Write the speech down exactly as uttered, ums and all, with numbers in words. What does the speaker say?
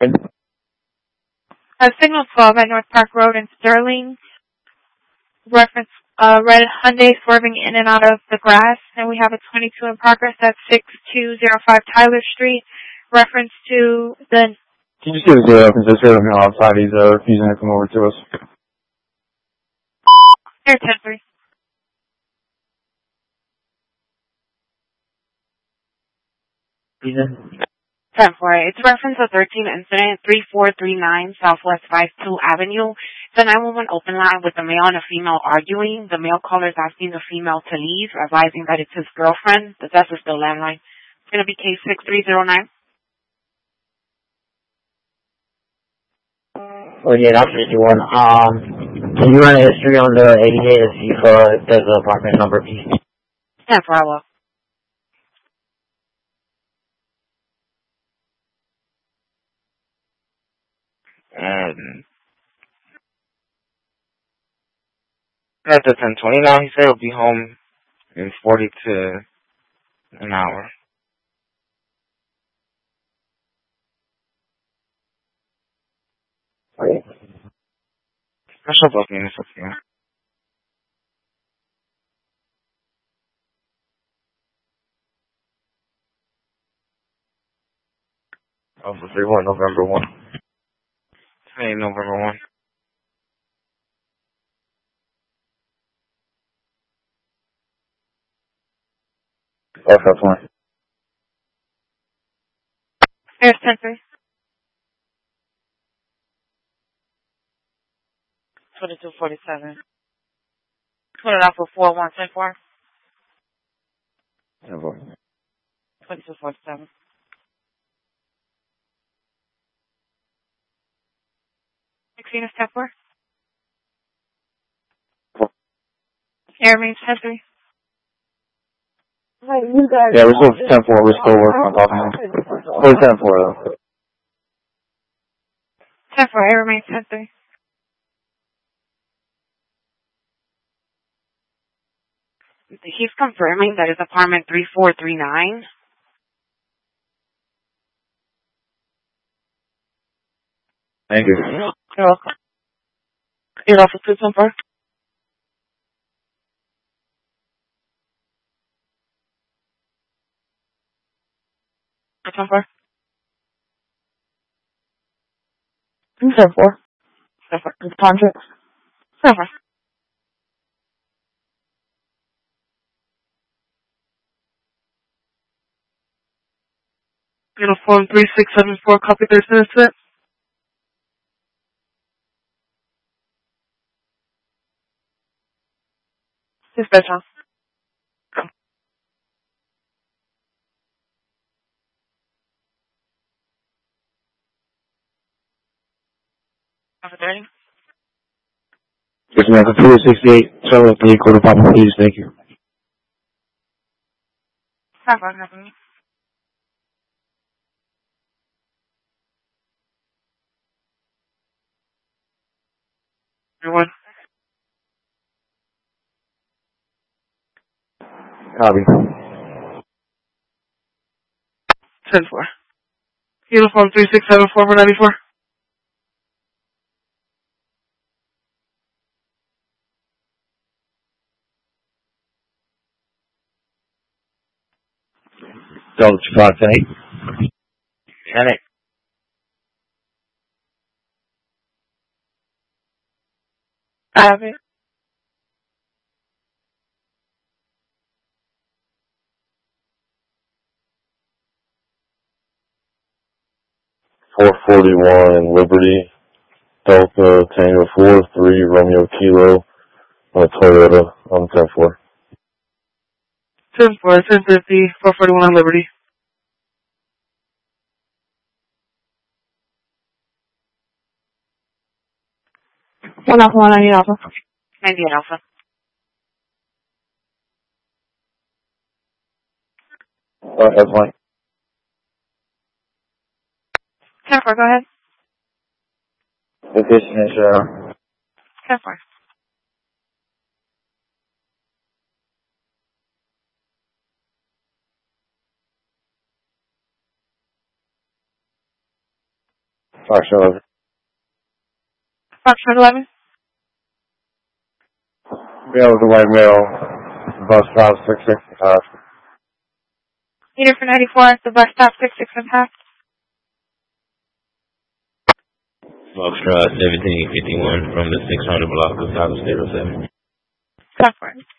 Uh, Signal twelve at North Park Road in Sterling. Reference uh, red Hyundai swerving in and out of the grass. And we have a twenty-two in progress at six two zero five Tyler Street. Reference to the... Can you see the zero references here outside? He's uh, refusing to come over to us. Air ten three. ten four. It's reference to thirteen incident, three four three nine Southwest fifty-two Avenue. It's a nine one one open line with a male and a female arguing. The male caller is asking the female to leave, advising that it's his girlfriend. The desk is still landline. It's going to be case six three zero nine. Well, yeah, that's fifty-one. Um, can you run a history on the eighty-eight to see if, uh, if there's an apartment number, please? ten four, I will. Um, that's a ten twenty now. He said he'll be home in forty to an hour. Wait. Special booking is okay. Alpha three one, November one. Hey, November one. Alpha one. Air ten three. twenty-two forty-seven. Put it out for four one ten four. twenty-two forty-seven. sixteen is ten four. Air means ten three. Yeah, we're still ten four. We're still working on talking to him. We're ten four, though. ten four, air remains ten three. He's confirming that it's apartment three four three nine. Thank you. You're welcome. You're also two ten four. ten four. ten four. ten four. It's contract. ten four. Uniform three six seven four, copy Thursday incident. Dispatch on. Go. Have a thirty. Yes, ma'am. For two sixty-eight, seven three, quarter pop, please. Thank you. Have fun, have fun. Everyone. Copy. ten four. Uniform three six seven four for ninety-four. Delta two five ten eight. Ten eight. I have it. four forty-one Liberty, Delta Tango four three Romeo Kilo, on a Toyota on ten four. ten four, ten fifty, four forty-one on Liberty. One alpha, one ninety alpha. ninety alpha. Alright, that's fine. ten four, go ahead. Location is, uh, ten four. Foxtrot eleven. Foxtrot eleven. Yeah, with the white male, bus stop six six and a half. Unit for ninety-four, the bus stop six six and a half. Foxtrot seventeen fifty-one from the six hundred block of South State oh seven. Clockwork.